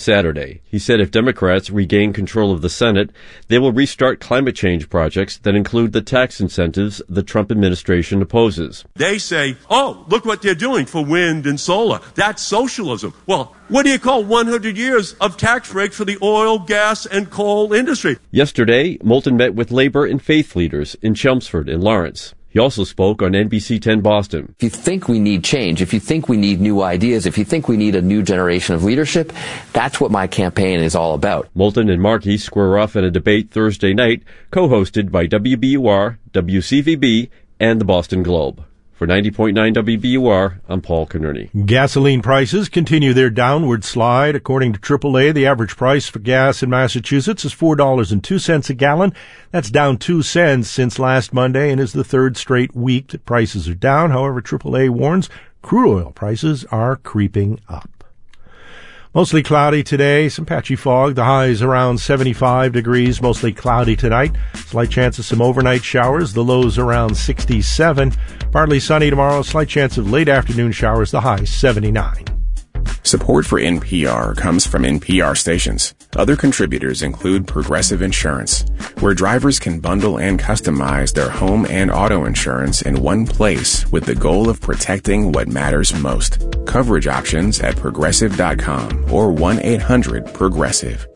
Saturday. He said if Democrats regain control of the Senate, they will restart climate change projects that include the tax incentives the Trump administration opposes. They say, oh, look what they're doing for wind and solar. That's socialism. Well, what do you call 100 years of tax breaks for the oil, gas, and coal industry? Yesterday, Moulton met with labor and faith leaders in Chelmsford and Lawrence. He also spoke on NBC 10 Boston. If you think we need change, if you think we need new ideas, if you think we need a new generation of leadership, that's what my campaign is all about. Moulton and Markey square off in a debate Thursday night, co-hosted by WBUR, WCVB, and the Boston Globe. For 90.9 WBUR, I'm Paul Kernerney. Gasoline prices continue their downward slide. According to AAA, the average price for gas in Massachusetts is $4.02 a gallon. That's down 2 cents since last Monday and is the third straight week that prices are down. However, AAA warns crude oil prices are creeping up. Mostly cloudy today, some patchy fog. The high is around 75 degrees, mostly cloudy tonight. Slight chance of some overnight showers. The lows around 67. Partly sunny tomorrow, slight chance of late afternoon showers. The high 79. Support for NPR comes from NPR stations. Other contributors include Progressive Insurance, where drivers can bundle and customize their home and auto insurance in one place with the goal of protecting what matters most. Coverage options at Progressive.com or 1-800-PROGRESSIVE.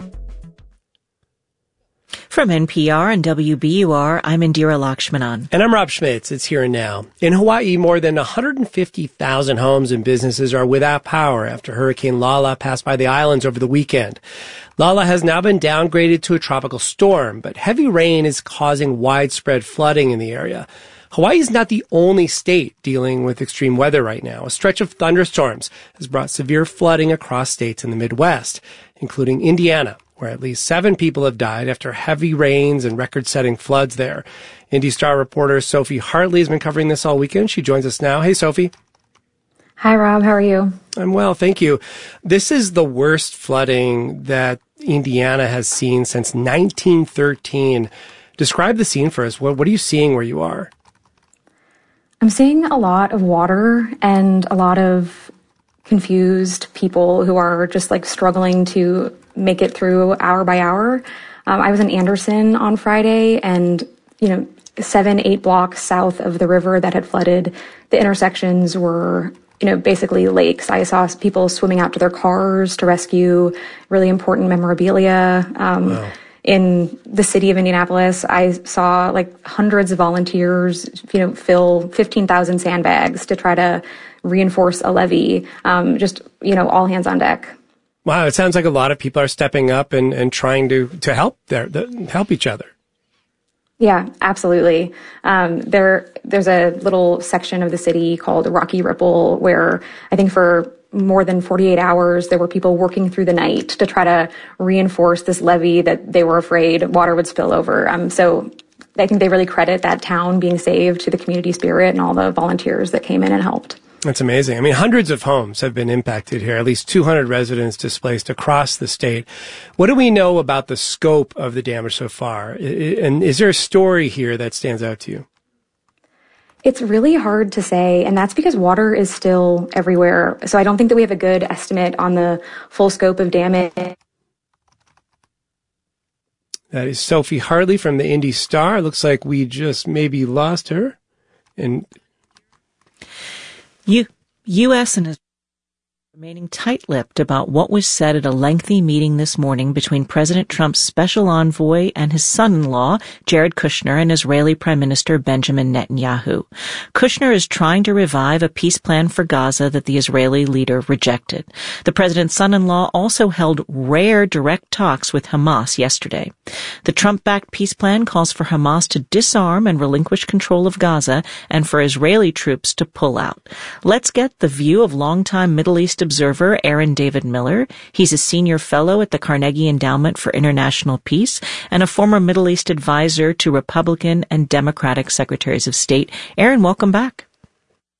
From NPR and WBUR, I'm Indira Lakshmanan. And I'm Rob Schmitz. It's Here and Now. In Hawaii, more than 150,000 homes and businesses are without power after Hurricane Lala passed by the islands over the weekend. Lala has now been downgraded to a tropical storm, but heavy rain is causing widespread flooding in the area. Hawaii is not the only state dealing with extreme weather right now. A stretch of thunderstorms has brought severe flooding across states in the Midwest, including Indiana, where at least 7 people have died after heavy rains and record-setting floods there. Indy Star reporter Sophie Hartley has been covering this all weekend. She joins us now. Hey, Sophie. Hi, Rob. How are you? I'm well, thank you. This is the worst flooding that Indiana has seen since 1913. Describe the scene for us. What are you seeing where you are? I'm seeing a lot of water and a lot of confused people who are just like struggling to make it through hour by hour. I was in Anderson on Friday and, 7-8 blocks south of the river that had flooded, the intersections were, basically lakes. I saw people swimming out to their cars to rescue really important memorabilia. Wow. In the city of Indianapolis, I saw like hundreds of volunteers, fill 15,000 sandbags to try to reinforce a levee. All hands on deck. Wow, it sounds like a lot of people are stepping up and trying to help help each other. Yeah, absolutely. There's a little section of the city called Rocky Ripple where I think for more than 48 hours, there were people working through the night to try to reinforce this levee that they were afraid water would spill over. So I think they really credit that town being saved to the community spirit and all the volunteers that came in and helped. That's amazing. I mean, hundreds of homes have been impacted here, at least 200 residents displaced across the state. What do we know about the scope of the damage so far? And is there a story here that stands out to you? It's really hard to say, and that's because water is still everywhere. So I don't think that we have a good estimate on the full scope of damage. That is Sophie Hartley from the Indy Star. It looks like we just maybe lost her. And U.S. and Israel remaining tight-lipped about what was said at a lengthy meeting this morning between President Trump's special envoy and his son-in-law, Jared Kushner, and Israeli Prime Minister Benjamin Netanyahu. Kushner is trying to revive a peace plan for Gaza that the Israeli leader rejected. The president's son-in-law also held rare direct talks with Hamas yesterday. The Trump-backed peace plan calls for Hamas to disarm and relinquish control of Gaza and for Israeli troops to pull out. Let's get the view of longtime Middle East observer Aaron David Miller. He's a senior fellow at the Carnegie Endowment for International Peace and a former Middle East advisor to Republican and Democratic secretaries of state. Aaron, welcome back.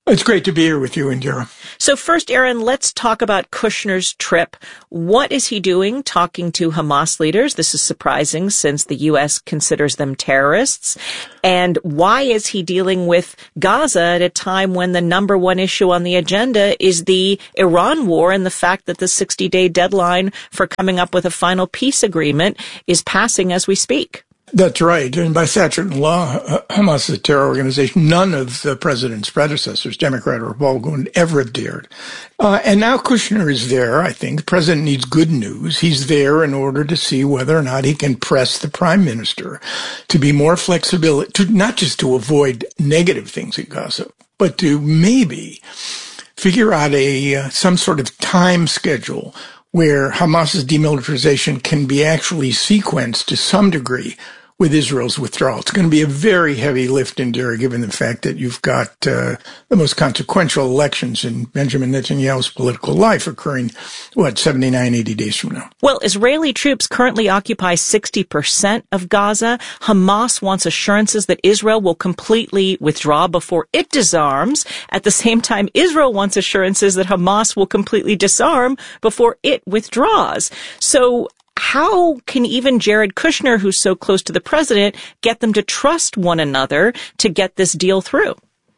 It's great to be here with you, Indira. So first, Aaron, let's talk about Kushner's trip. What is he doing talking to Hamas leaders? This is surprising since the U.S. considers them terrorists. And why is he dealing with Gaza at a time when the number one issue on the agenda is the Iran war and the fact that the 60-day deadline for coming up with a final peace agreement is passing as we speak? That's right. And by statute and law, Hamas is a terror organization. None of the president's predecessors, Democrat or Republican, ever dared. And now Kushner is there, I think. The president needs good news. He's there in order to see whether or not he can press the prime minister to be more flexible, not just to avoid negative things in Gaza, but to maybe figure out some sort of time schedule where Hamas's demilitarization can be actually sequenced to some degree with Israel's withdrawal. It's going to be a very heavy lift, Indira, given the fact that you've got the most consequential elections in Benjamin Netanyahu's political life occurring, 79, 80 days from now. Well, Israeli troops currently occupy 60% of Gaza. Hamas wants assurances that Israel will completely withdraw before it disarms. At the same time, Israel wants assurances that Hamas will completely disarm before it withdraws. So how can even Jared Kushner, who's so close to the president, get them to trust one another to get this deal through?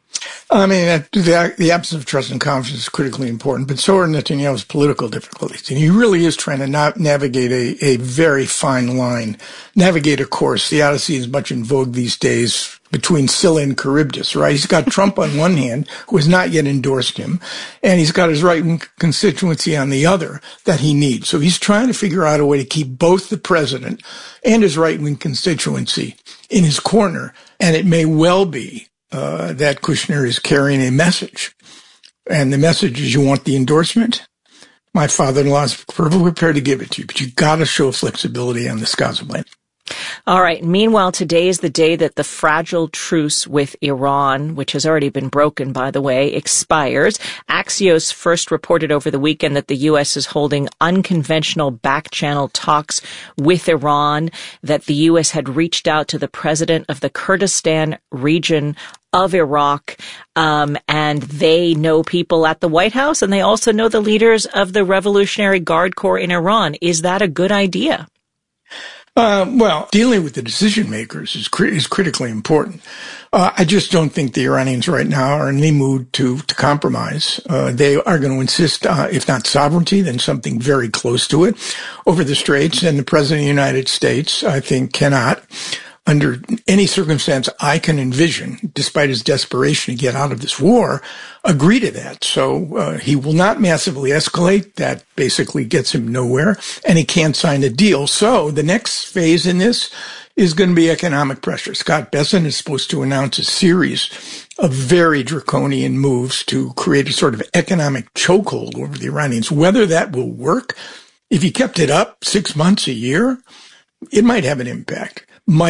I mean, the absence of trust and confidence is critically important, but so are Netanyahu's political difficulties. And he really is trying to navigate a very fine line, navigate a course. The Odyssey is much in vogue these days between Scylla and Charybdis, right? He's got Trump on one hand, who has not yet endorsed him, and he's got his right-wing constituency on the other that he needs. So he's trying to figure out a way to keep both the president and his right-wing constituency in his corner, and it may well be that Kushner is carrying a message. And the message is, you want the endorsement? My father-in-law is perfectly prepared to give it to you, but you got to show flexibility on this Gaza plan. All right. Meanwhile, today is the day that the fragile truce with Iran, which has already been broken, by the way, expires. Axios first reported over the weekend that the U.S. is holding unconventional back-channel talks with Iran, that the U.S. had reached out to the president of the Kurdistan region of Iraq, and they know people at the White House, and they also know the leaders of the Revolutionary Guard Corps in Iran. Is that a good idea? Well, dealing with the decision makers is critically important. I just don't think the Iranians right now are in any mood to compromise. They are going to insist, if not sovereignty, then something very close to it over the Straits. And the President of the United States, I think, cannot, under any circumstance I can envision, despite his desperation to get out of this war, agree to that. So he will not massively escalate. That basically gets him nowhere, and he can't sign a deal. So the next phase in this is going to be economic pressure. Scott Bessent is supposed to announce a series of very draconian moves to create a sort of economic chokehold over the Iranians. Whether that will work, if he kept it up 6 months, a year, it might have an impact.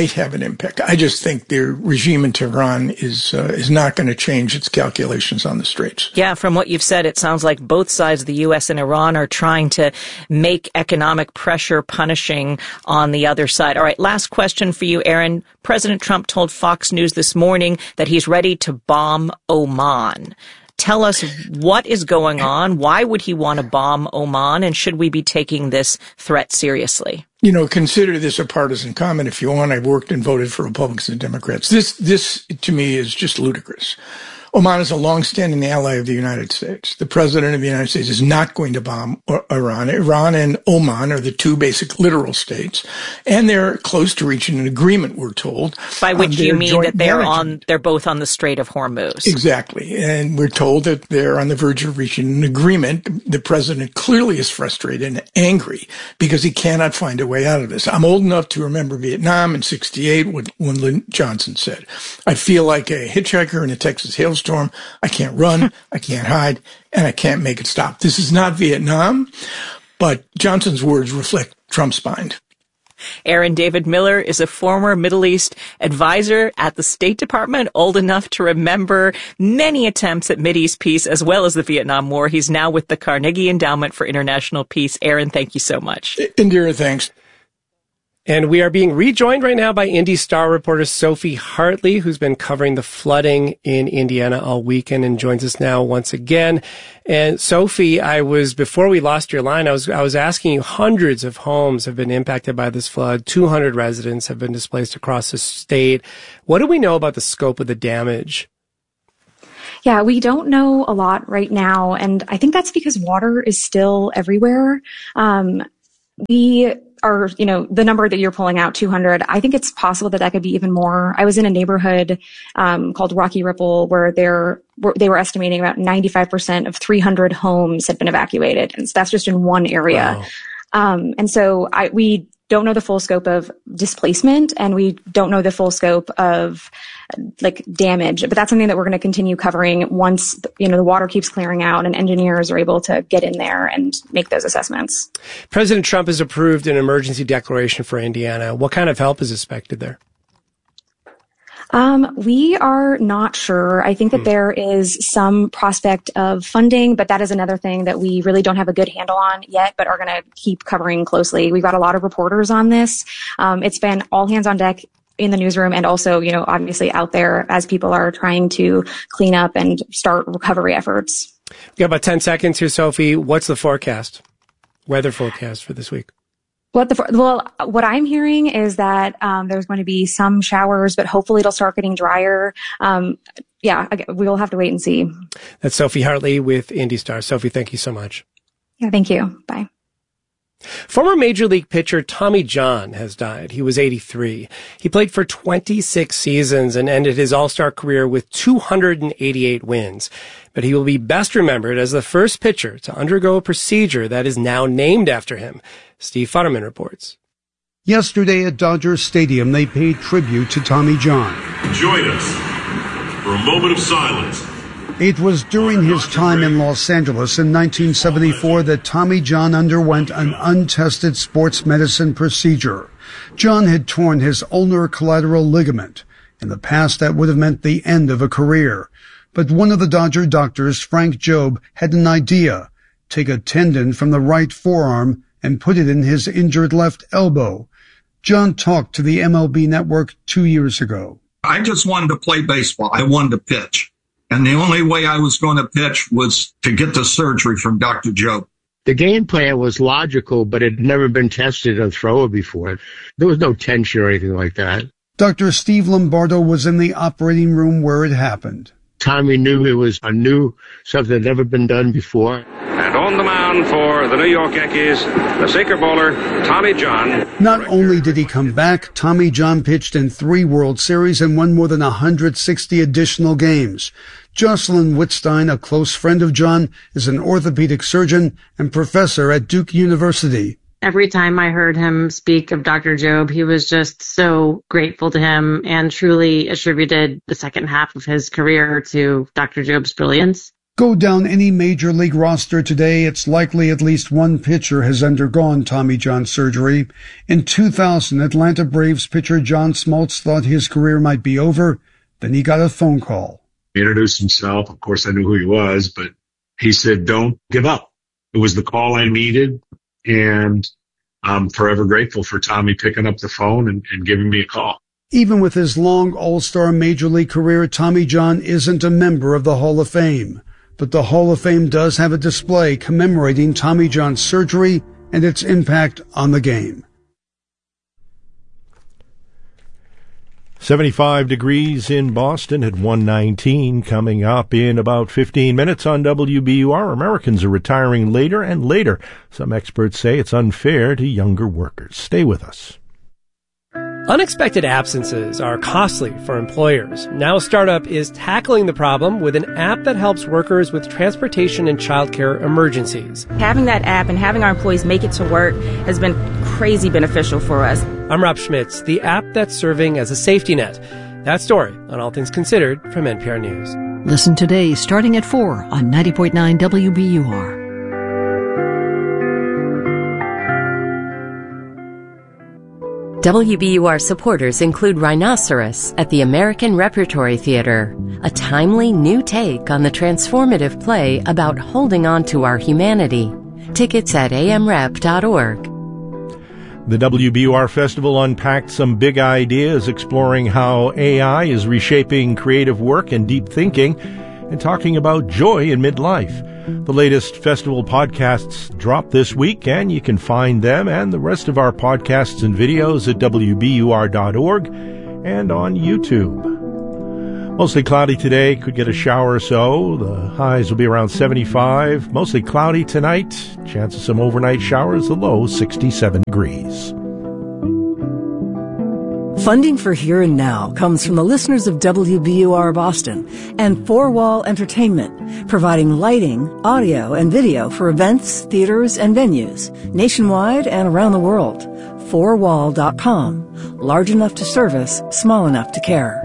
I just think the regime in Tehran is not going to change its calculations on the Straits. Yeah, from what you've said, it sounds like both sides, the U.S. and Iran, are trying to make economic pressure punishing on the other side. All right, last question for you, Aaron. President Trump told Fox News this morning that he's ready to bomb Oman. Tell us what is going on. Why would he want to bomb Oman? And should we be taking this threat seriously? Consider this a partisan comment if you want. I've worked and voted for Republicans and Democrats. This to me is just ludicrous. Oman is a long-standing ally of the United States. The president of the United States is not going to bomb Iran. Iran and Oman are the two basic literal states, and they're close to reaching an agreement, we're told. By which you mean that they're both on the Strait of Hormuz. Exactly. And we're told that they're on the verge of reaching an agreement. The president clearly is frustrated and angry because he cannot find a way out of this. I'm old enough to remember Vietnam in '68 when Lyndon Johnson said, I feel like a hitchhiker in a Texas hailstorm. I can't run, I can't hide, and I can't make it stop. This is not Vietnam, but Johnson's words reflect Trump's mind. Aaron David Miller is a former Middle East advisor at the State Department, old enough to remember many attempts at Mideast peace as well as the Vietnam War. He's now with the Carnegie Endowment for International Peace. Aaron, thank you so much. Indira, thanks. And we are being rejoined right now by Indy Star reporter Sophie Hartley, who's been covering the flooding in Indiana all weekend and joins us now once again. And Sophie, before we lost your line, I was asking you, hundreds of homes have been impacted by this flood. 200 residents have been displaced across the state. What do we know about the scope of the damage? Yeah, we don't know a lot right now. And I think that's because water is still everywhere. We are, the number that you're pulling out, 200, I think it's possible that could be even more. I was in a neighborhood called Rocky Ripple where they were estimating about 95% of 300 homes had been evacuated. And so that's just in one area. Wow. And so we don't know the full scope of displacement, and we don't know the full scope of damage, but that's something that we're going to continue covering once, the water keeps clearing out and engineers are able to get in there and make those assessments. President Trump has approved an emergency declaration for Indiana. What kind of help is expected there? We are not sure. I think that there is some prospect of funding, but that is another thing that we really don't have a good handle on yet, but are going to keep covering closely. We've got a lot of reporters on this. It's been all hands on deck in the newsroom and also, obviously out there as people are trying to clean up and start recovery efforts. We got about 10 seconds here, Sophie. What's the forecast? Weather forecast for this week? What I'm hearing is that there's going to be some showers, but hopefully it'll start getting drier. We'll have to wait and see. That's Sophie Hartley with Indy Star. Sophie, thank you so much. Yeah, thank you. Bye. Former Major League pitcher Tommy John has died. He was 83. He played for 26 seasons and ended his all-star career with 288 wins. But he will be best remembered as the first pitcher to undergo a procedure that is now named after him. Steve Futterman reports. Yesterday at Dodger Stadium, they paid tribute to Tommy John. Join us for a moment of silence. It was during his time in Los Angeles in 1974 that Tommy John underwent an untested sports medicine procedure. John had torn his ulnar collateral ligament. In the past, that would have meant the end of a career. But one of the Dodger doctors, Frank Jobe, had an idea. Take a tendon from the right forearm and put it in his injured left elbow. John talked to the MLB Network 2 years ago. I just wanted to play baseball. I wanted to pitch. And the only way I was going to pitch was to get the surgery from Dr. Jobe. The game plan was logical, but it had never been tested on a thrower before. There was no tension or anything like that. Dr. Steve Lombardo was in the operating room where it happened. Tommy knew it was something that had never been done before. And on the mound for the New York Yankees, the sinker bowler, Tommy John. Not only did he come back, Tommy John pitched in 3 World Series and won more than 160 additional games. Jocelyn Wittstein, a close friend of John, is an orthopedic surgeon and professor at Duke University. Every time I heard him speak of Dr. Jobe, he was just so grateful to him and truly attributed the second half of his career to Dr. Jobe's brilliance. Go down any major league roster today, it's likely at least one pitcher has undergone Tommy John surgery. In 2000, Atlanta Braves pitcher John Smoltz thought his career might be over. Then he got a phone call. He introduced himself. Of course, I knew who he was, but he said, "Don't give up." It was the call I needed, and I'm forever grateful for Tommy picking up the phone and giving me a call. Even with his long All-Star Major League career, Tommy John isn't a member of the Hall of Fame. But the Hall of Fame does have a display commemorating Tommy John's surgery and its impact on the game. 75 degrees in Boston at 119. Coming up in about 15 minutes on WBUR. Americans are retiring later and later. Some experts say it's unfair to younger workers. Stay with us. Unexpected absences are costly for employers. Now a startup is tackling the problem with an app that helps workers with transportation and childcare emergencies. Having that app and having our employees make it to work has been crazy beneficial for us. I'm Rob Schmitz, the app that's serving as a safety net. That story on All Things Considered from NPR News. Listen today starting at 4 on 90.9 WBUR. WBUR supporters include Rhinoceros at the American Repertory Theater, a timely new take on the transformative play about holding on to our humanity. Tickets at amrep.org. The WBUR Festival unpacked some big ideas, exploring how AI is reshaping creative work and deep thinking, and talking about joy in midlife. The latest festival podcasts dropped this week, and you can find them and the rest of our podcasts and videos at WBUR.org and on YouTube. Mostly cloudy today, could get a shower or so. The highs will be around 75. Mostly cloudy tonight. Chance of some overnight showers, the low 67 degrees. Funding for Here and Now comes from the listeners of WBUR Boston and Four Wall Entertainment, providing lighting, audio, and video for events, theaters, and venues nationwide and around the world. 4wall.com. Large enough to service, small enough to care.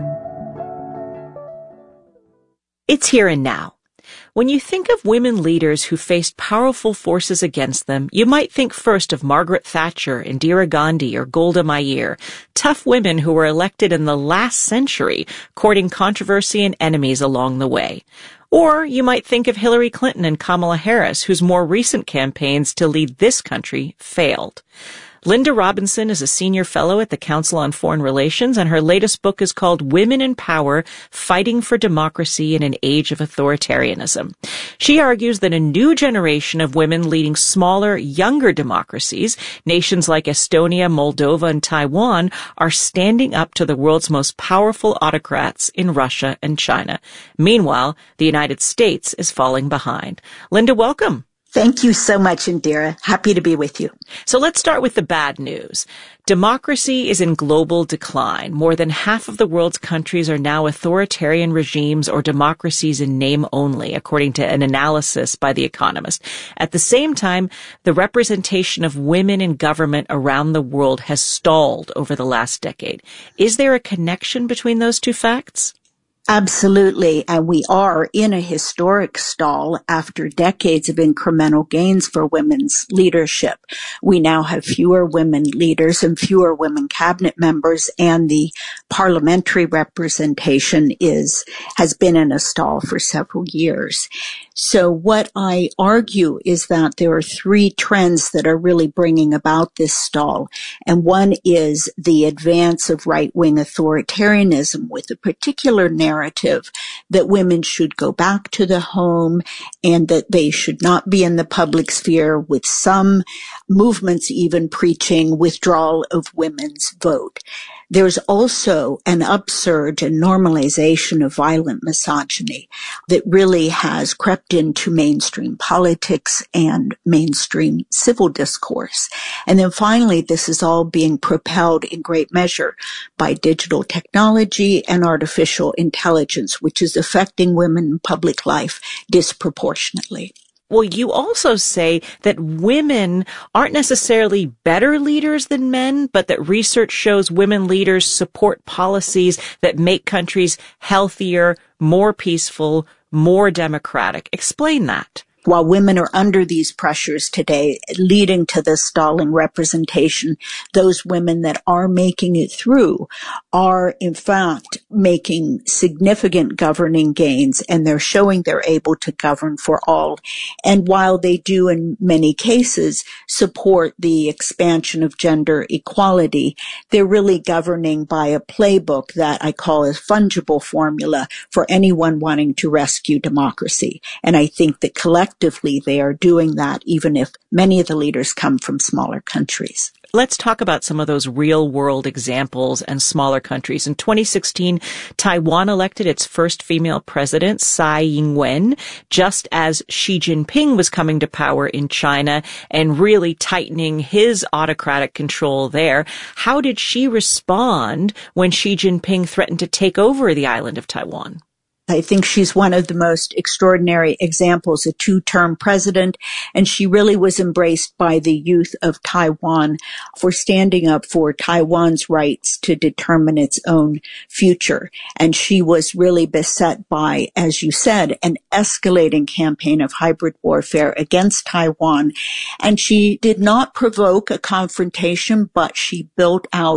It's Here and Now. When you think of women leaders who faced powerful forces against them, you might think first of Margaret Thatcher, Indira Gandhi, or Golda Meir, tough women who were elected in the last century, courting controversy and enemies along the way. Or you might think of Hillary Clinton and Kamala Harris, whose more recent campaigns to lead this country failed. Linda Robinson is a senior fellow at the Council on Foreign Relations, and her latest book is called Women in Power, Fighting for Democracy in an Age of Authoritarianism. She argues that a new generation of women leading smaller, younger democracies, nations like Estonia, Moldova, and Taiwan, are standing up to the world's most powerful autocrats in Russia and China. Meanwhile, the United States is falling behind. Linda, welcome. Thank you so much, Indira. Happy to be with you. So let's start with the bad news. Democracy is in global decline. More than half of the world's countries are now authoritarian regimes or democracies in name only, according to an analysis by The Economist. At the same time, the representation of women in government around the world has stalled over the last decade. Is there a connection between those two facts? Absolutely, and we are in a historic stall after decades of incremental gains for women's leadership. We now have fewer women leaders and fewer women cabinet members, and the parliamentary representation has been in a stall for several years. So what I argue is that there are three trends that are really bringing about this stall. And one is the advance of right-wing authoritarianism with a particular narrative that women should go back to the home and that they should not be in the public sphere, with some movements even preaching withdrawal of women's vote. There's also an upsurge and normalization of violent misogyny that really has crept into mainstream politics and mainstream civil discourse. And then finally, this is all being propelled in great measure by digital technology and artificial intelligence, which is affecting women in public life disproportionately. Well, you also say that women aren't necessarily better leaders than men, but that research shows women leaders support policies that make countries healthier, more peaceful, more democratic. Explain that. While women are under these pressures today, leading to this stalling representation, those women that are making it through are, in fact, making significant governing gains, and they're showing they're able to govern for all. And while they do, in many cases, support the expansion of gender equality, they're really governing by a playbook that I call a fungible formula for anyone wanting to rescue democracy. And I think that collectively they are doing that, even if many of the leaders come from smaller countries. Let's talk about some of those real-world examples and smaller countries. In 2016, Taiwan elected its first female president, Tsai Ing-wen, just as Xi Jinping was coming to power in China and really tightening his autocratic control there. How did she respond when Xi Jinping threatened to take over the island of Taiwan? I think she's one of the most extraordinary examples, a two-term president, and she really was embraced by the youth of Taiwan for standing up for Taiwan's rights to determine its own future. And she was really beset by, as you said, an escalating campaign of hybrid warfare against Taiwan. And she did not provoke a confrontation, but she built out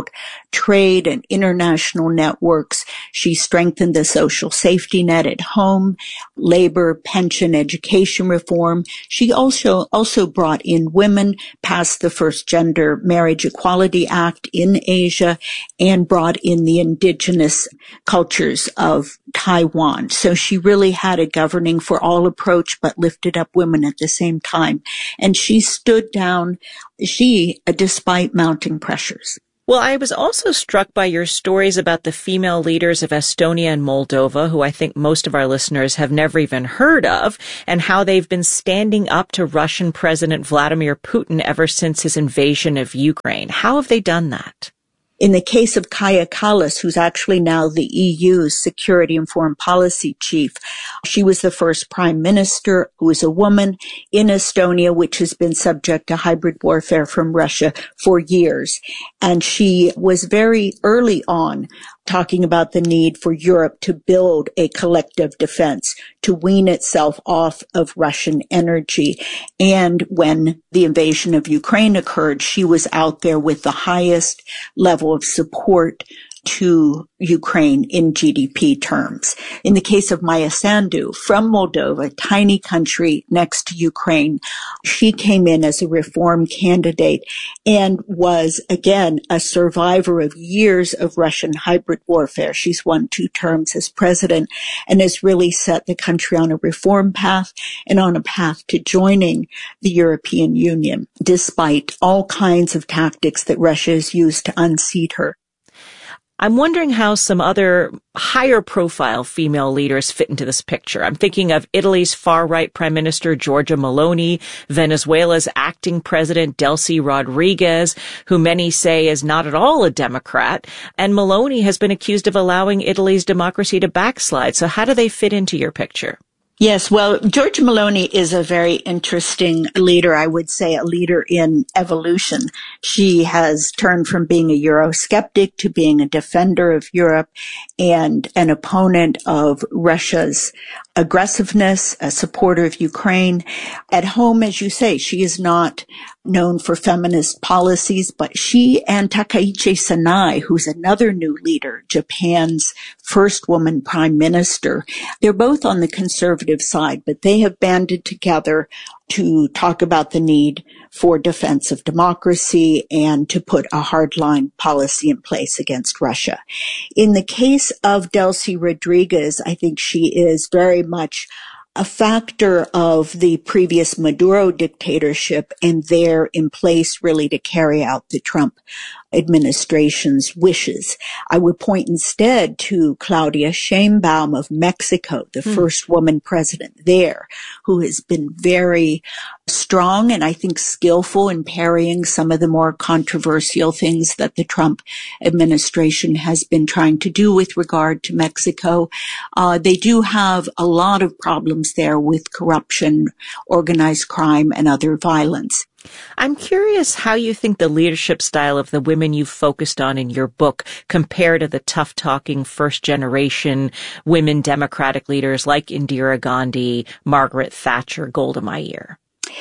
trade and international networks. She strengthened the social safety net at home, labor, pension, education reform. She also brought in women, passed the first Gender Marriage Equality Act in Asia, and brought in the indigenous cultures of Taiwan. So she really had a governing for all approach, but lifted up women at the same time. And she stood down, despite mounting pressures. Well, I was also struck by your stories about the female leaders of Estonia and Moldova, who I think most of our listeners have never even heard of, and how they've been standing up to Russian President Vladimir Putin ever since his invasion of Ukraine. How have they done that? In the case of Kaja Kallas, who's actually now the EU's security and foreign policy chief, she was the first prime minister who was a woman in Estonia, which has been subject to hybrid warfare from Russia for years. And she was very early on talking about the need for Europe to build a collective defense, to wean itself off of Russian energy. And when the invasion of Ukraine occurred, she was out there with the highest level of support to Ukraine in GDP terms. In the case of Maia Sandu from Moldova, tiny country next to Ukraine, she came in as a reform candidate and was, again, a survivor of years of Russian hybrid warfare. She's won 2 terms as president and has really set the country on a reform path and on a path to joining the European Union, despite all kinds of tactics that Russia has used to unseat her. I'm wondering how some other higher profile female leaders fit into this picture. I'm thinking of Italy's far-right Prime Minister Giorgia Meloni, Venezuela's acting president Delcy Rodriguez, who many say is not at all a Democrat, and Meloni has been accused of allowing Italy's democracy to backslide. So how do they fit into your picture? Yes, well, Giorgia Meloni is a very interesting leader. I would say a leader in evolution. She has turned from being a Eurosceptic to being a defender of Europe and an opponent of Russia's aggressiveness, a supporter of Ukraine. At home, as you say, she is not known for feminist policies, but she and Takaichi Sanai, who's another new leader, Japan's first woman prime minister, they're both on the conservative side, but they have banded together to talk about the need for defense of democracy and to put a hardline policy in place against Russia. In the case of Delcy Rodriguez, I think she is very much a factor of the previous Maduro dictatorship, and they're in place really to carry out the Trump administration's wishes. I would point instead to Claudia Sheinbaum of Mexico, the first woman president there, who has been very strong and I think skillful in parrying some of the more controversial things that the Trump administration has been trying to do with regard to Mexico. They do have a lot of problems there with corruption, organized crime, and other violence. I'm curious how you think the leadership style of the women you've focused on in your book compare to the tough-talking first-generation women Democratic leaders like Indira Gandhi, Margaret Thatcher, Golda Meir.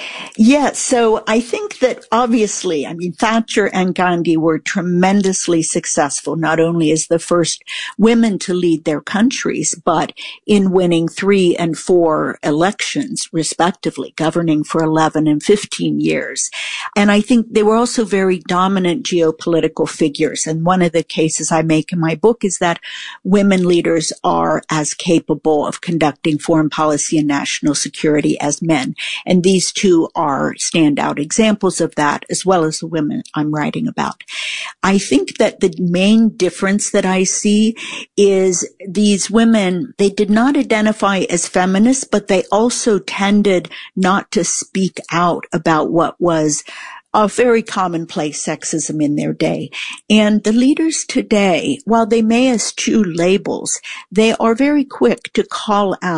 Yes, so I think that obviously, Thatcher and Gandhi were tremendously successful, not only as the first women to lead their countries, but in winning 3 and 4 elections, respectively, governing for 11 and 15 years. And I think they were also very dominant geopolitical figures. And one of the cases I make in my book is that women leaders are as capable of conducting foreign policy and national security as men. And these two are standout examples of that, as well as the women I'm writing about. I think that the main difference that I see is these women, they did not identify as feminists, but they also tended not to speak out about what was a very commonplace sexism in their day. And the leaders today, while they may eschew labels, they are very quick to call out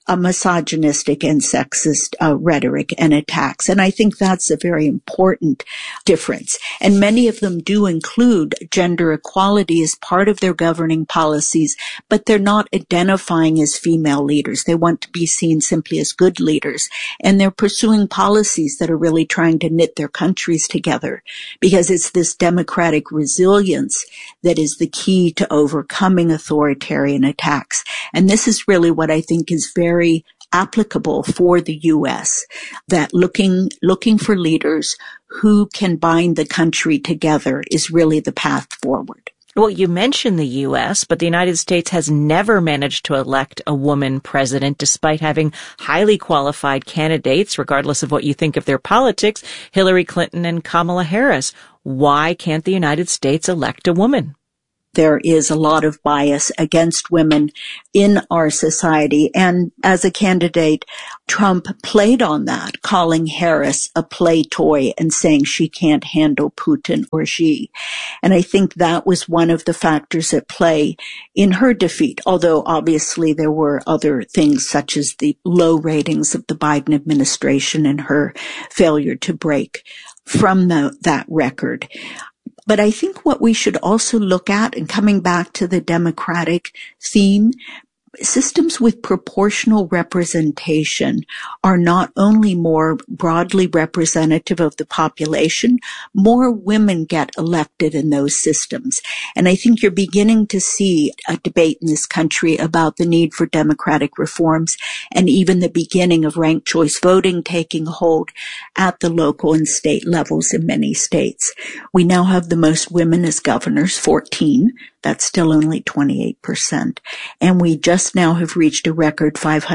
a misogynistic and sexist rhetoric and attacks. And I think that's a very important difference. And many of them do include gender equality as part of their governing policies, but they're not identifying as female leaders. They want to be seen simply as good leaders. And they're pursuing policies that are really trying to knit their countries together, because it's this democratic resilience that is the key to overcoming authoritarian attacks. And this is really what I think is very applicable for the U.S., that looking for leaders who can bind the country together is really the path forward. Well, you mentioned the U.S., but the United States has never managed to elect a woman president, despite having highly qualified candidates, regardless of what you think of their politics, Hillary Clinton and Kamala Harris. Why can't the United States elect a woman? There is a lot of bias against women in our society. And as a candidate, Trump played on that, calling Harris a play toy and saying she can't handle Putin or Xi. And I think that was one of the factors at play in her defeat, although obviously there were other things such as the low ratings of the Biden administration and her failure to break from that record. But I think what we should also look at, and coming back to the Democratic theme, systems with proportional representation are not only more broadly representative of the population, more women get elected in those systems. And I think you're beginning to see a debate in this country about the need for democratic reforms, and even the beginning of ranked choice voting taking hold at the local and state levels in many states. We now have the most women as governors, 14. That's still only 28%. And we just now have reached a record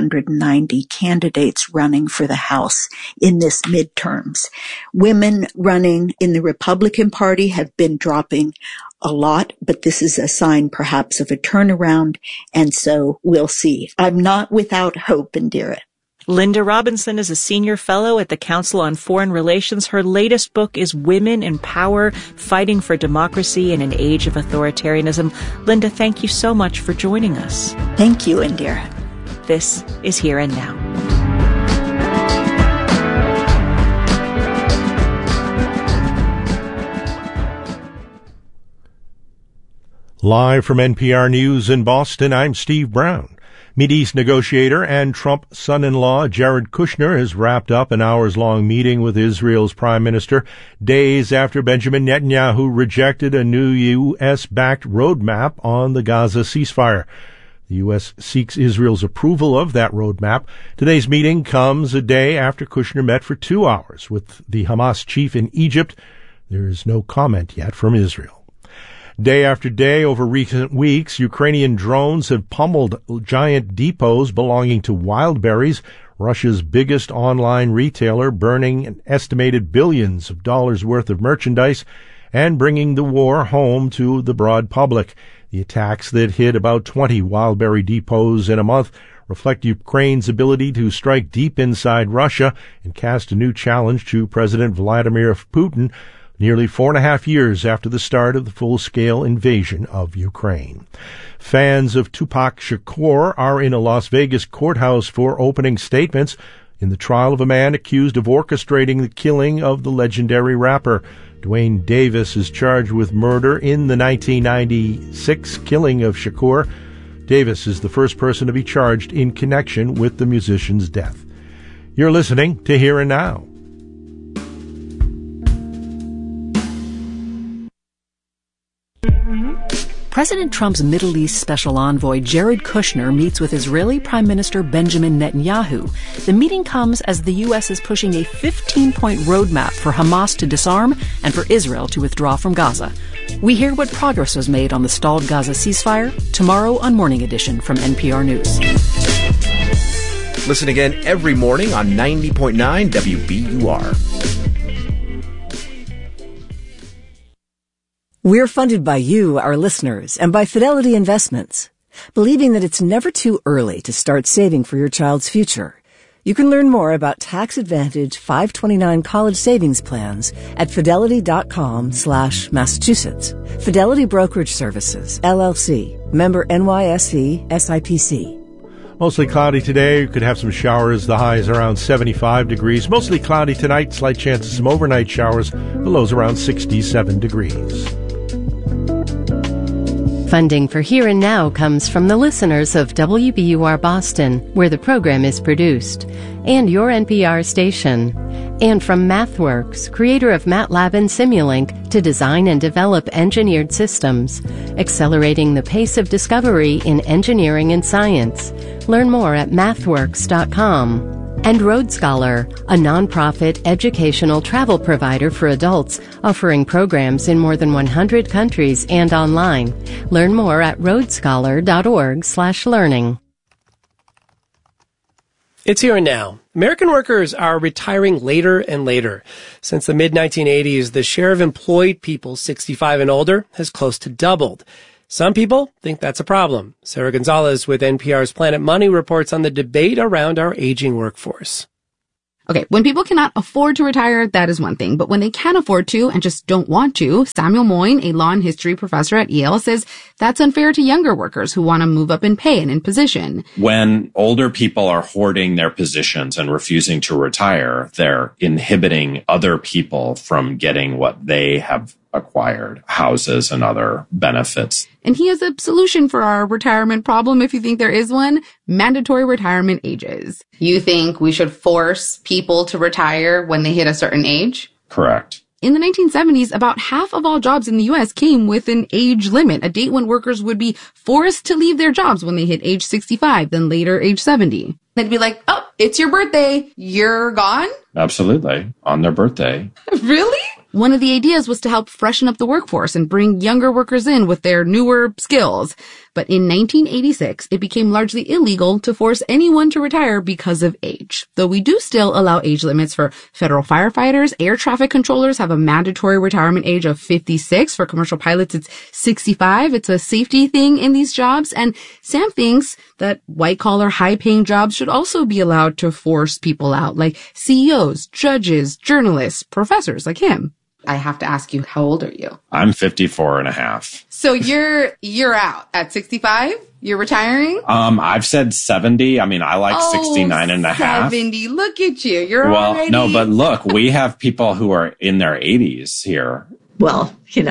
590 candidates running for the House in this midterms. Women running in the Republican Party have been dropping a lot, but this is a sign perhaps of a turnaround, and so we'll see. I'm not without hope, Indira. Linda Robinson is a senior fellow at the Council on Foreign Relations. Her latest book is Women in Power, Fighting for Democracy in an Age of Authoritarianism. Linda, thank you so much for joining us. Thank you, Indira. This is Here and Now. Live from NPR News in Boston, I'm Steve Brown. Mideast negotiator and Trump son-in-law Jared Kushner has wrapped up an hours-long meeting with Israel's prime minister days after Benjamin Netanyahu rejected a new U.S.-backed roadmap on the Gaza ceasefire. The U.S. seeks Israel's approval of that roadmap. Today's meeting comes a day after Kushner met for 2 hours with the Hamas chief in Egypt. There is no comment yet from Israel. Day after day over recent weeks, Ukrainian drones have pummeled giant depots belonging to Wildberries, Russia's biggest online retailer, burning an estimated billions of dollars worth of merchandise and bringing the war home to the broad public. The attacks that hit about 20 Wildberry depots in a month reflect Ukraine's ability to strike deep inside Russia and cast a new challenge to President Vladimir Putin, nearly 4.5 years after the start of the full-scale invasion of Ukraine. Fans of Tupac Shakur are in a Las Vegas courthouse for opening statements in the trial of a man accused of orchestrating the killing of the legendary rapper. Dwayne Davis is charged with murder in the 1996 killing of Shakur. Davis is the first person to be charged in connection with the musician's death. You're listening to Here and Now. President Trump's Middle East special envoy Jared Kushner meets with Israeli Prime Minister Benjamin Netanyahu. The meeting comes as the U.S. is pushing a 15-point roadmap for Hamas to disarm and for Israel to withdraw from Gaza. We hear what progress was made on the stalled Gaza ceasefire tomorrow on Morning Edition from NPR News. Listen again every morning on 90.9 WBUR. We're funded by you, our listeners, and by Fidelity Investments, believing that it's never too early to start saving for your child's future. You can learn more about tax-advantaged 529 college savings plans at fidelity.com/Massachusetts. Fidelity Brokerage Services, LLC, member NYSE, SIPC. Mostly cloudy today. You could have some showers. The high is around 75 degrees. Mostly cloudy tonight. Slight chance of some overnight showers. The low's around 67 degrees. Funding for Here and Now comes from the listeners of WBUR Boston, where the program is produced, and your NPR station, and from MathWorks, creator of MATLAB and Simulink, to design and develop engineered systems, accelerating the pace of discovery in engineering and science. Learn more at mathworks.com. And Road Scholar, a nonprofit educational travel provider for adults, offering programs in more than 100 countries and online. Learn more at roadscholar.org/learning. It's here and now. American workers are retiring later and later. Since the mid-1980s, the share of employed people 65 and older has close to doubled. Some people think that's a problem. Sarah Gonzalez with NPR's Planet Money reports on the debate around our aging workforce. Okay, when people cannot afford to retire, that is one thing. But when they can afford to and just don't want to, Samuel Moyn, a law and history professor at Yale, says that's unfair to younger workers who want to move up in pay and in position. When older people are hoarding their positions and refusing to retire, they're inhibiting other people from getting what they have acquired, houses and other benefits. And he has a solution for our retirement problem, if you think there is one: mandatory retirement ages. You think we should force people to retire when they hit a certain age? Correct. In the 1970s, about half of all jobs in the U.S. came with an age limit, a date when workers would be forced to leave their jobs when they hit age 65, then later age 70. They'd be like, oh, it's your birthday. You're gone? Absolutely. On their birthday. Really? One of the ideas was to help freshen up the workforce and bring younger workers in with their newer skills. But in 1986, it became largely illegal to force anyone to retire because of age. Though we do still allow age limits for federal firefighters. Air traffic controllers have a mandatory retirement age of 56. For commercial pilots, it's 65. It's a safety thing in these jobs. And Sam thinks that white-collar, high-paying jobs should also be allowed to force people out, like CEOs, judges, journalists, professors like him. I have to ask you, how old are you? I'm 54 and a half. So you're out at 65? You're retiring? I've said 70. I mean, I like 69 and a half. 70. Look at you. You're well, already... no, but look, we have people who are in their 80s here. Well,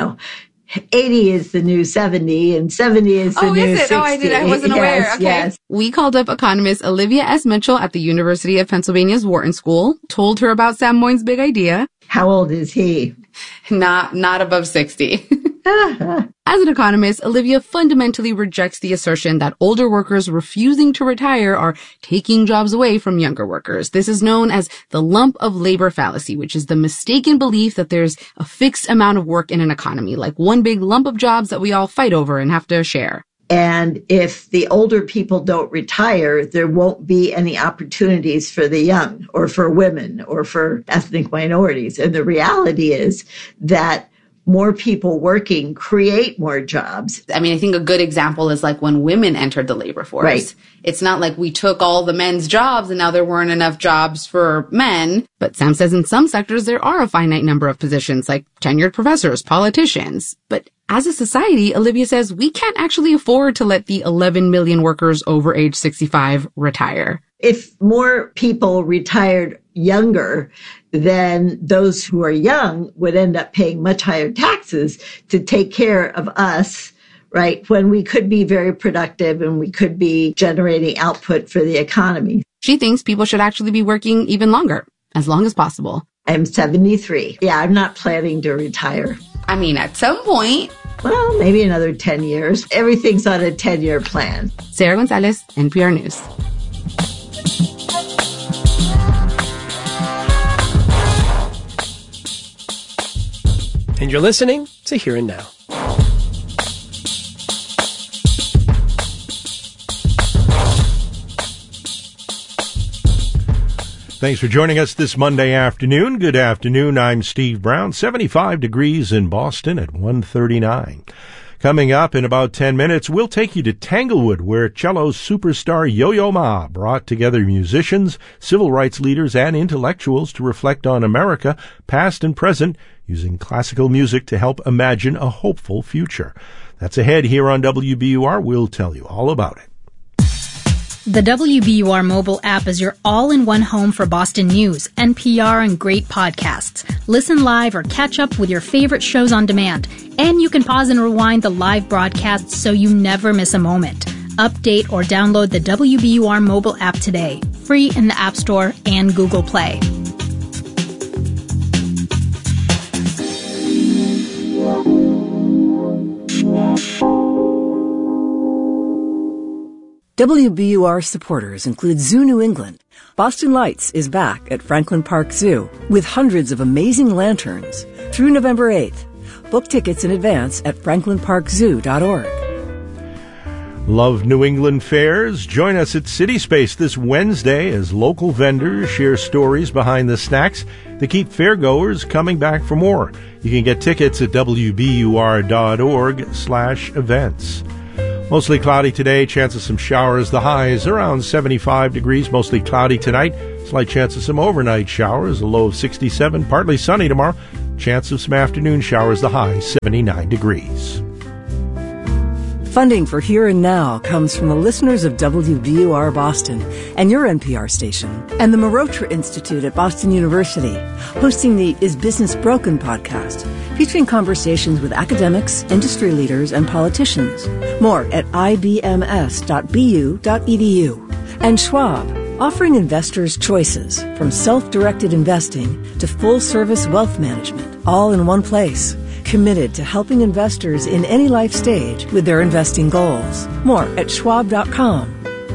80 is the new 70 and 70 is the new 60. I wasn't aware. Okay. Yes. We called up economist Olivia S. Mitchell at the University of Pennsylvania's Wharton School, told her about Sam Moyn's big idea. How old is he? Not above 60. As an economist, Olivia fundamentally rejects the assertion that older workers refusing to retire are taking jobs away from younger workers. This is known as the lump of labor fallacy, which is the mistaken belief that there's a fixed amount of work in an economy, like one big lump of jobs that we all fight over and have to share. And if the older people don't retire, there won't be any opportunities for the young or for women or for ethnic minorities. And the reality is that more people working create more jobs. I mean, I think a good example is like when women entered the labor force. Right. It's not like we took all the men's jobs and now there weren't enough jobs for men. But Sam says in some sectors there are a finite number of positions, like tenured professors, politicians. But as a society, Olivia says we can't actually afford to let the 11 million workers over age 65 retire. If more people retired younger, then those who are young would end up paying much higher taxes to take care of us, right, when we could be very productive and we could be generating output for the economy. She thinks people should actually be working even longer, as long as possible. I'm 73. Yeah, I'm not planning to retire. I mean, at some point. Well, maybe another 10 years. Everything's on a 10-year plan. Sarah Gonzalez, NPR News. And you're listening to Here and Now. Thanks for joining us this Monday afternoon. Good afternoon. I'm Steve Brown. 75 degrees in Boston at 1:39. Coming up in about 10 minutes, we'll take you to Tanglewood, where cello superstar Yo-Yo Ma brought together musicians, civil rights leaders, and intellectuals to reflect on America, past and present, using classical music to help imagine a hopeful future. That's ahead here on WBUR. We'll tell you all about it. The WBUR mobile app is your all-in-one home for Boston news, NPR, and great podcasts. Listen live or catch up with your favorite shows on demand. And you can pause and rewind the live broadcasts so you never miss a moment. Update or download the WBUR mobile app today. Free in the App Store and Google Play. WBUR supporters include Zoo New England. Boston Lights is back at Franklin Park Zoo with hundreds of amazing lanterns through November 8th. Book tickets in advance at franklinparkzoo.org. Love New England fairs? Join us at City Space this Wednesday as local vendors share stories behind the snacks that keep fairgoers coming back for more. You can get tickets at wbur.org/events. Mostly cloudy today, chance of some showers. The high is around 75 degrees, mostly cloudy tonight. Slight chance of some overnight showers, a low of 67. Partly sunny tomorrow, chance of some afternoon showers, the high 79 degrees. Funding for Here and Now comes from the listeners of WBUR Boston and your NPR station, and the Marotra Institute at Boston University, hosting the Is Business Broken podcast, featuring conversations with academics, industry leaders, and politicians. More at ibms.bu.edu. And Schwab, offering investors choices from self-directed investing to full-service wealth management, all in one place. Committed to helping investors in any life stage with their investing goals. More at schwab.com.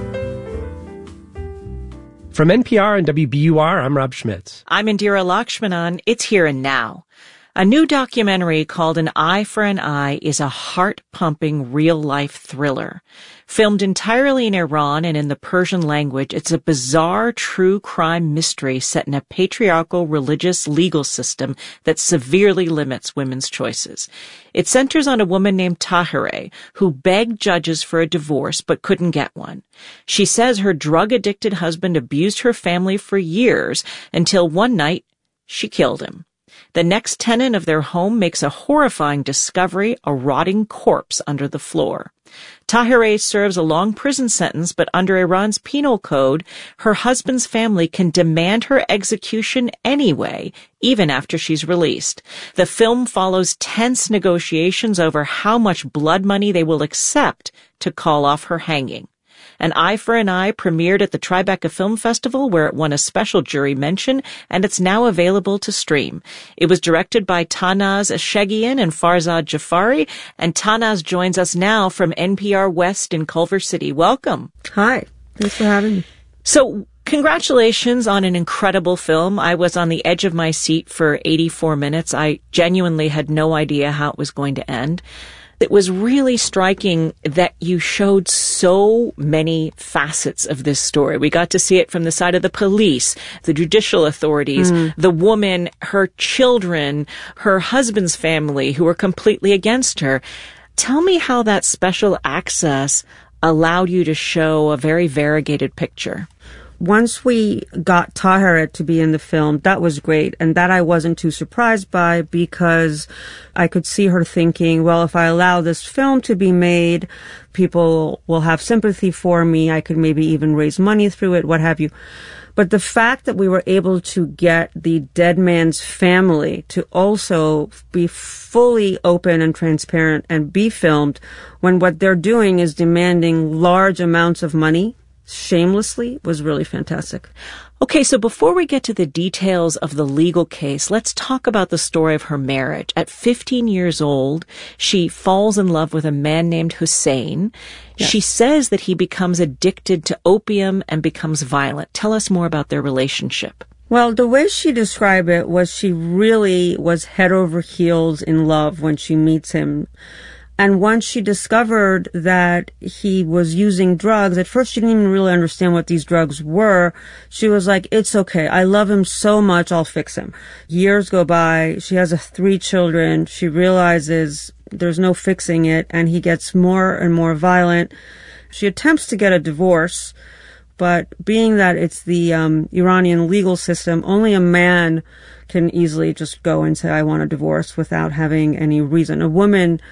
From NPR and WBUR, I'm Rob Schmitz. I'm Indira Lakshmanan. It's Here and Now. A new documentary called An Eye for an Eye is a heart-pumping real-life thriller. Filmed entirely in Iran and in the Persian language, it's a bizarre true crime mystery set in a patriarchal religious legal system that severely limits women's choices. It centers on a woman named Tahireh, who begged judges for a divorce but couldn't get one. She says her drug-addicted husband abused her family for years until one night she killed him. The next tenant of their home makes a horrifying discovery, a rotting corpse under the floor. Tahireh serves a long prison sentence, but under Iran's penal code, her husband's family can demand her execution anyway, even after she's released. The film follows tense negotiations over how much blood money they will accept to call off her hanging. An Eye for an Eye premiered at the Tribeca Film Festival, where it won a special jury mention, and it's now available to stream. It was directed by Tanaz Eshegian and Farzad Jafari, and Tanaz joins us now from NPR West in Culver City. Welcome. Hi. Thanks for having me. So, congratulations on an incredible film. I was on the edge of my seat for 84 minutes. I genuinely had no idea how it was going to end. It was really striking that you showed so many facets of this story. We got to see it from the side of the police, the judicial authorities, the woman, her children, her husband's family who were completely against her. Tell me how that special access allowed you to show a very variegated picture. Once we got Tahireh to be in the film, that was great. And that I wasn't too surprised by, because I could see her thinking, well, if I allow this film to be made, people will have sympathy for me. I could maybe even raise money through it, what have you. But the fact that we were able to get the dead man's family to also be fully open and transparent and be filmed when what they're doing is demanding large amounts of money shamelessly was really fantastic. Okay, so before we get to the details of the legal case, let's talk about the story of her marriage. At 15 years old, she falls in love with a man named Hussein. Yes. She says that he becomes addicted to opium and becomes violent. Tell us more about their relationship. Well, the way she described it was she really was head over heels in love when she meets him. And once she discovered that he was using drugs, at first she didn't even really understand what these drugs were. She was like, it's okay. I love him so much. I'll fix him. Years go by. She has 3 children. She realizes there's no fixing it. And he gets more and more violent. She attempts to get a divorce. But being that it's the Iranian legal system, only a man can easily just go and say, I want a divorce without having any reason. A woman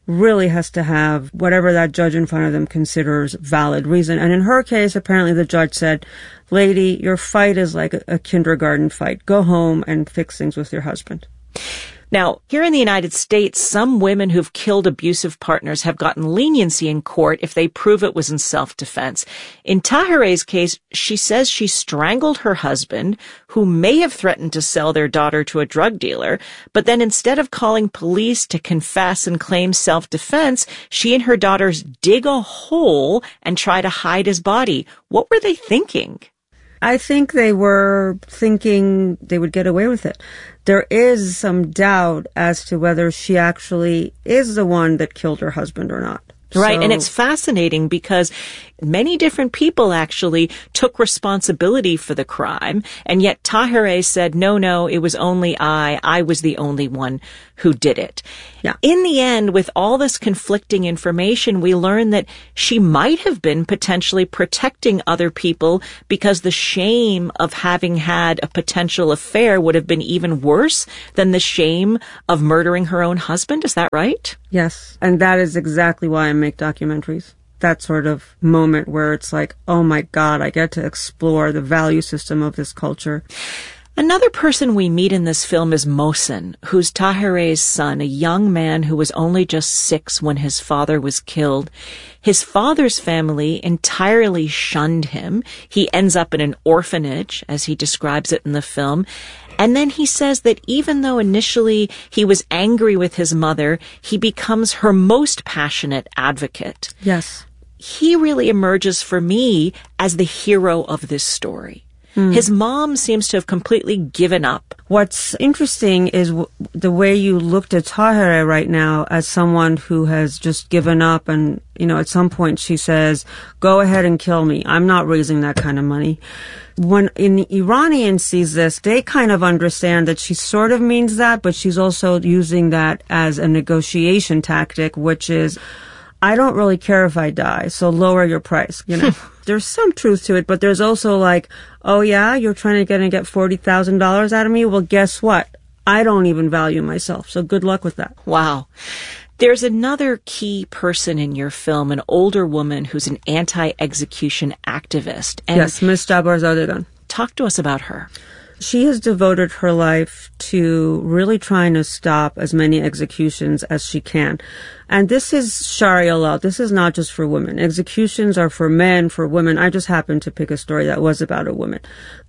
really has to have whatever that judge in front of them considers valid reason. And in her case, apparently the judge said, lady, your fight is like a kindergarten fight. Go home and fix things with your husband. Now, here in the United States, some women who've killed abusive partners have gotten leniency in court if they prove it was in self-defense. In Tahereh's case, she says she strangled her husband, who may have threatened to sell their daughter to a drug dealer, but then instead of calling police to confess and claim self-defense, she and her daughters dig a hole and try to hide his body. What were they thinking? I think they were thinking they would get away with it. There is some doubt as to whether she actually is the one that killed her husband or not. Right, and it's fascinating because many different people actually took responsibility for the crime, and yet Tahereh said, no, it was only I was the only one who did it. Yeah. In the end, with all this conflicting information, we learn that she might have been potentially protecting other people because the shame of having had a potential affair would have been even worse than the shame of murdering her own husband. Is that right? Yes, and that is exactly why I make documentaries. That sort of moment where it's like, oh my God, I get to explore the value system of this culture. Another person we meet in this film is Mohsen, who's Tahereh's son, a young man who was only just 6 when his father was killed. His father's family entirely shunned him. He ends up in an orphanage, as he describes it in the film. And then he says that even though initially he was angry with his mother, he becomes her most passionate advocate. Yes. He really emerges for me as the hero of this story. His mom seems to have completely given up. What's interesting is the way you looked at Tahereh right now as someone who has just given up, and, at some point she says, go ahead and kill me. I'm not raising that kind of money. When an Iranian sees this, they kind of understand that she sort of means that, but she's also using that as a negotiation tactic, which is, I don't really care if I die, so lower your price, There's some truth to it, but there's also like, oh yeah, you're trying to get $40,000 out of me? Well, guess what? I don't even value myself, so good luck with that. Wow. There's another key person in your film, an older woman who's an anti-execution activist. And yes, Ms. Jabbar Zadegan. Talk to us about her. She has devoted her life to really trying to stop as many executions as she can. And this is Sharia law. This is not just for women. Executions are for men, for women. I just happened to pick a story that was about a woman.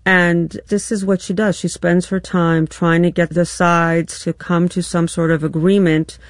And this is what she does. She spends her time trying to get the sides to come to some sort of agreement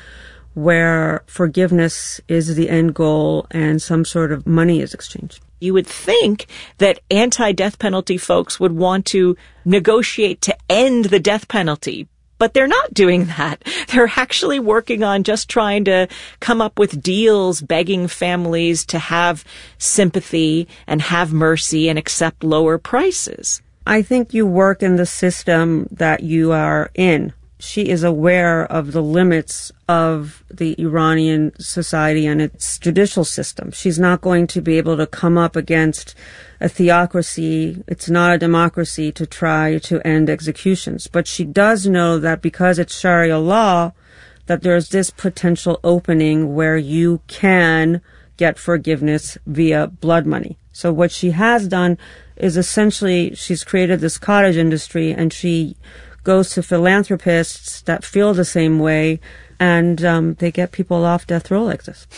where forgiveness is the end goal and some sort of money is exchanged. You would think that anti-death penalty folks would want to negotiate to end the death penalty, but they're not doing that. They're actually working on just trying to come up with deals, begging families to have sympathy and have mercy and accept lower prices. I think you work in the system that you are in. She is aware of the limits of the Iranian society and its judicial system. She's not going to be able to come up against a theocracy. It's not a democracy to try to end executions. But she does know that because it's Sharia law, that there's this potential opening where you can get forgiveness via blood money. So what she has done is essentially she's created this cottage industry, and she goes to philanthropists that feel the same way, and they get people off death row like this.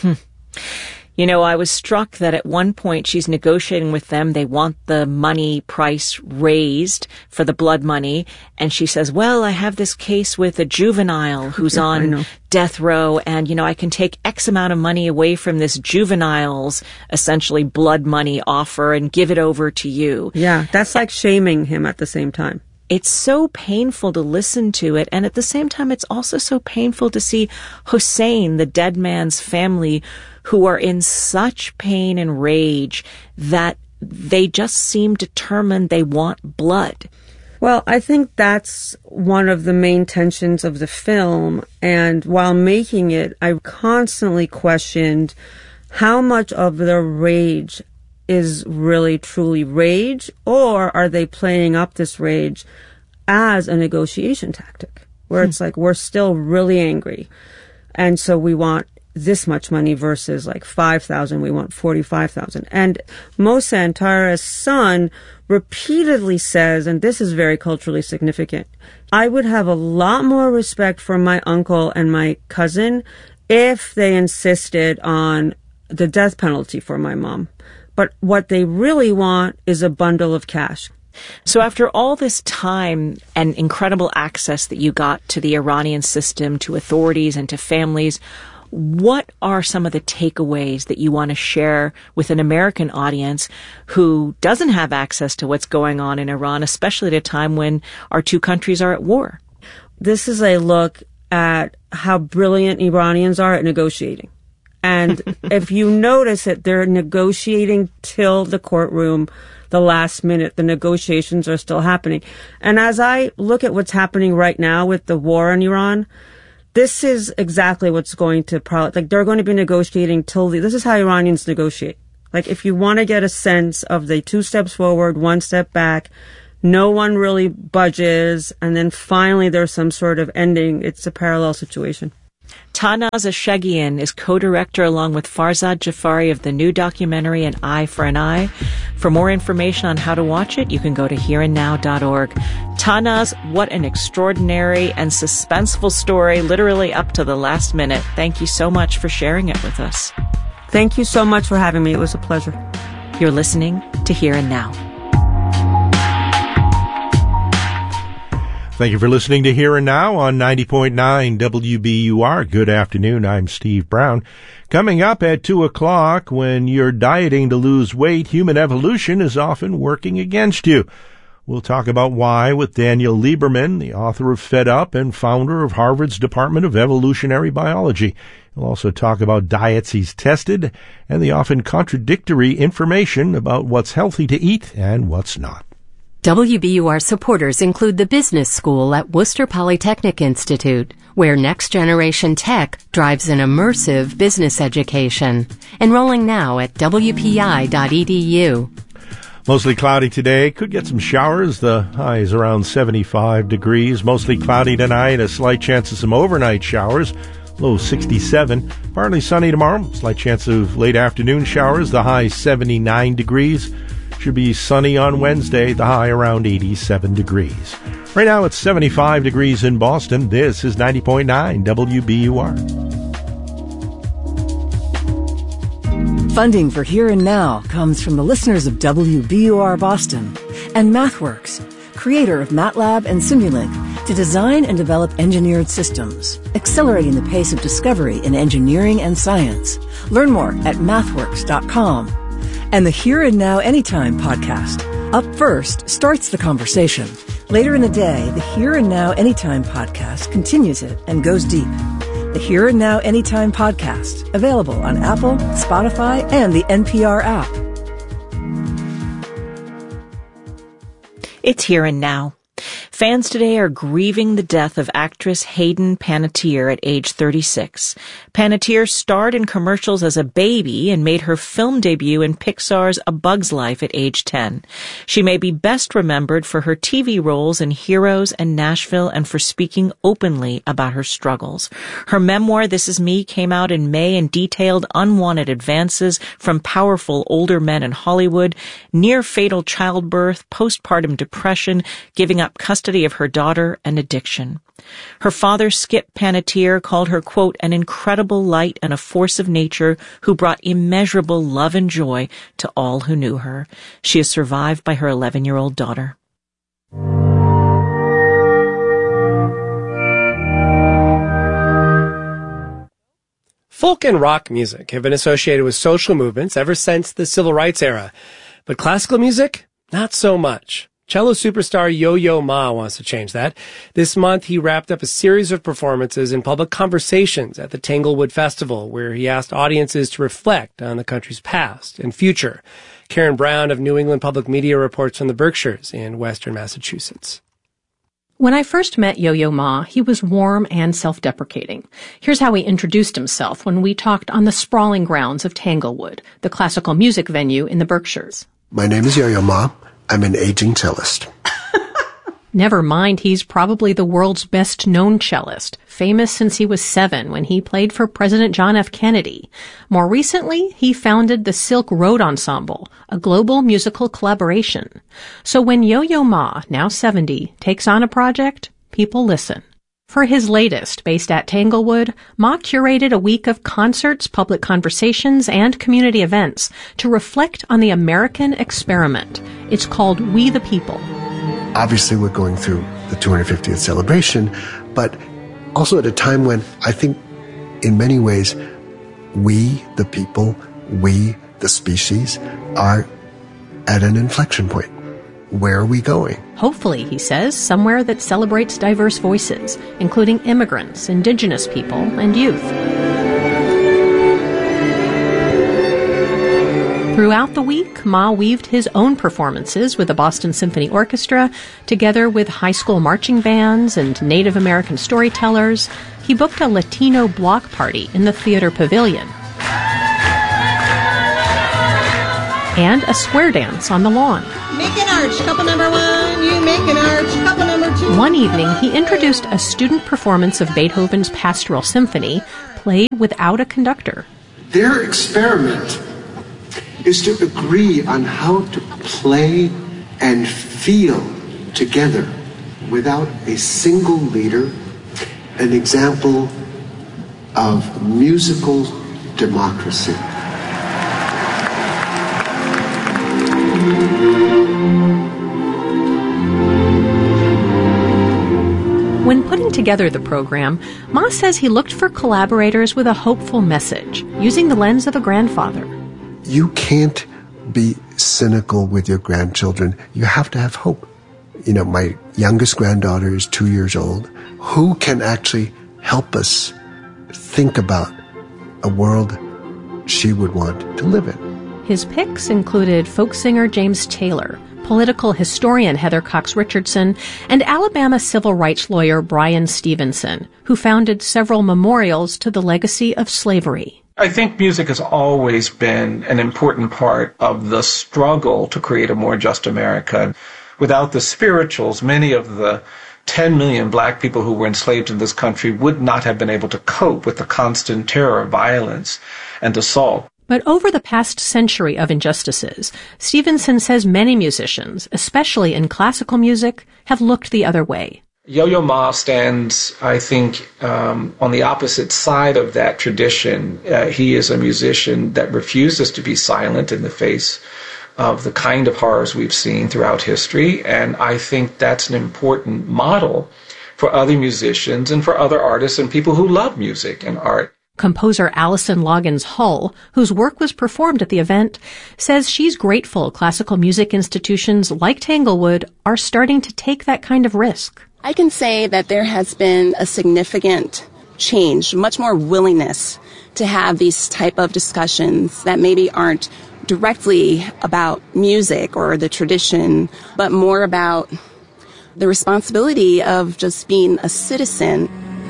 I was struck that at one point she's negotiating with them. They want the money price raised for the blood money. And she says, well, I have this case with a juvenile who's on death row, and, I can take X amount of money away from this juvenile's essentially blood money offer and give it over to you. Yeah, that's like shaming him at the same time. It's so painful to listen to it, and at the same time, it's also so painful to see Hussein, the dead man's family, who are in such pain and rage that they just seem determined they want blood. Well, I think that's one of the main tensions of the film, and while making it, I constantly questioned how much of their rage is really truly rage, or are they playing up this rage as a negotiation tactic where it's like, we're still really angry, and so we want this much money versus like 5,000. We want 45,000. And Mohsen Antara's son repeatedly says, and this is very culturally significant, I would have a lot more respect for my uncle and my cousin if they insisted on the death penalty for my mom. But what they really want is a bundle of cash. So after all this time and incredible access that you got to the Iranian system, to authorities and to families, what are some of the takeaways that you want to share with an American audience who doesn't have access to what's going on in Iran, especially at a time when our two countries are at war? This is a look at how brilliant Iranians are at negotiating. And if you notice that they're negotiating till the courtroom, the last minute, the negotiations are still happening. And as I look at what's happening right now with the war in Iran, this is exactly what's going to probably, like, they're going to be negotiating this is how Iranians negotiate. Like, if you want to get a sense of the 2 steps forward, 1 step back, no one really budges, and then finally there's some sort of ending. It's a parallel situation. Tahnaz Asheghian is co-director along with Farzad Jafari of the new documentary An Eye for an Eye. For more information on how to watch it, you can go to hereandnow.org. Tahnaz, what an extraordinary and suspenseful story, literally up to the last minute. Thank you so much for sharing it with us. Thank you so much for having me. It was a pleasure. You're listening to Here and Now. Thank you for listening to Here and Now on 90.9 WBUR. Good afternoon. I'm Steve Brown. Coming up at 2 o'clock, when you're dieting to lose weight, human evolution is often working against you. We'll talk about why with Daniel Lieberman, the author of Fed Up and founder of Harvard's Department of Evolutionary Biology. We'll also talk about diets he's tested and the often contradictory information about what's healthy to eat and what's not. WBUR supporters include the Business School at Worcester Polytechnic Institute, where Next Generation Tech drives an immersive business education. Enrolling now at wpi.edu. Mostly cloudy today. Could get some showers. The high is around 75 degrees. Mostly cloudy tonight. A slight chance of some overnight showers. Low 67. Partly sunny tomorrow. Slight chance of late afternoon showers. The high 79 degrees. Should be sunny on Wednesday, the high around 87 degrees. Right now it's 75 degrees in Boston. This is 90.9 WBUR. Funding for Here and Now comes from the listeners of WBUR Boston and MathWorks, creator of MATLAB and Simulink, to design and develop engineered systems, accelerating the pace of discovery in engineering and science. Learn more at mathworks.com. And the Here and Now Anytime podcast. Up first starts the conversation. Later in the day, the Here and Now Anytime podcast continues it and goes deep. The Here and Now Anytime podcast, available on Apple, Spotify, and the NPR app. It's Here and Now. Fans today are grieving the death of actress Hayden Panettiere at age 36. Panettiere starred in commercials as a baby and made her film debut in Pixar's A Bug's Life at age 10. She may be best remembered for her TV roles in Heroes and Nashville and for speaking openly about her struggles. Her memoir, This Is Me, came out in May and detailed unwanted advances from powerful older men in Hollywood, near-fatal childbirth, postpartum depression, giving up custody of her daughter, and addiction. Her father, Skip Panettiere, called her, quote, an incredible light and a force of nature who brought immeasurable love and joy to all who knew her. She is survived by her 11-year-old daughter. Folk and rock music have been associated with social movements ever since the civil rights era. But classical music, not so much. Cello superstar Yo-Yo Ma wants to change that. This month, he wrapped up a series of performances and public conversations at the Tanglewood Festival, where he asked audiences to reflect on the country's past and future. Karen Brown of New England Public Media reports from the Berkshires in western Massachusetts. When I first met Yo-Yo Ma, he was warm and self-deprecating. Here's how he introduced himself when we talked on the sprawling grounds of Tanglewood, the classical music venue in the Berkshires. My name is Yo-Yo Ma. I'm an aging cellist. Never mind, he's probably the world's best-known cellist, famous since he was 7 when he played for President John F. Kennedy. More recently, he founded the Silk Road Ensemble, a global musical collaboration. So when Yo-Yo Ma, now 70, takes on a project, people listen. For his latest, based at Tanglewood, Ma curated a week of concerts, public conversations, and community events to reflect on the American experiment. It's called We the People. Obviously, we're going through the 250th celebration, but also at a time when I think in many ways, we, the people, we, the species, are at an inflection point. Where are we going? Hopefully, he says, somewhere that celebrates diverse voices, including immigrants, indigenous people, and youth. Throughout the week, Ma weaved his own performances with the Boston Symphony Orchestra, together with high school marching bands and Native American storytellers. He booked a Latino block party in the Theater Pavilion. And a square dance on the lawn. Make an arch, couple number 1, you make an arch, couple number 2. One evening, he introduced a student performance of Beethoven's Pastoral Symphony, played without a conductor. Their experiment is to agree on how to play and feel together without a single leader, an example of musical democracy. When putting together the program, Ma says he looked for collaborators with a hopeful message, using the lens of a grandfather. You can't be cynical with your grandchildren. You have to have hope. You know, my youngest granddaughter is 2 years old. Who can actually help us think about a world she would want to live in? His picks included folk singer James Taylor, political historian Heather Cox Richardson, and Alabama civil rights lawyer Brian Stevenson, who founded several memorials to the legacy of slavery. I think music has always been an important part of the struggle to create a more just America. Without the spirituals, many of the 10 million black people who were enslaved in this country would not have been able to cope with the constant terror, violence, and assault. But over the past century of injustices, Stevenson says many musicians, especially in classical music, have looked the other way. Yo-Yo Ma stands, I think, on the opposite side of that tradition. He is a musician that refuses to be silent in the face of the kind of horrors we've seen throughout history, and I think that's an important model for other musicians and for other artists and people who love music and art. Composer Allison Loggins Hull, whose work was performed at the event, says she's grateful classical music institutions like Tanglewood are starting to take that kind of risk. I can say that there has been a significant change, much more willingness to have these type of discussions that maybe aren't directly about music or the tradition, but more about the responsibility of just being a citizen.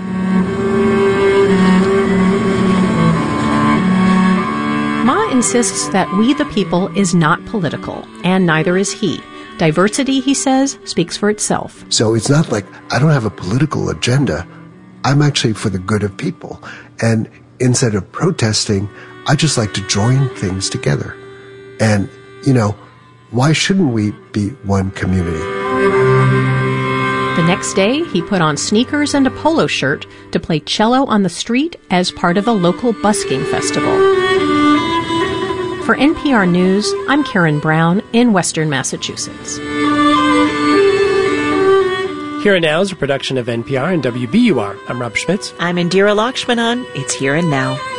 Ma insists that We the People is not political, and neither is he. Diversity, he says, speaks for itself. So it's not like I don't have a political agenda. I'm actually for the good of people. And instead of protesting, I just like to join things together. And, you know, why shouldn't we be one community? The next day, he put on sneakers and a polo shirt to play cello on the street as part of a local busking festival. For NPR News, I'm Karen Brown in Western Massachusetts. Here and Now is a production of NPR and WBUR. I'm Rob Schmitz. I'm Indira Lakshmanan. It's Here and Now.